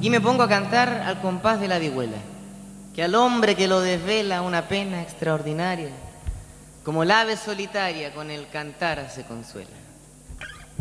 Aquí me pongo a cantar al compás de la vihuela, que al hombre que lo desvela una pena extraordinaria, como la ave solitaria con el cantar se consuela.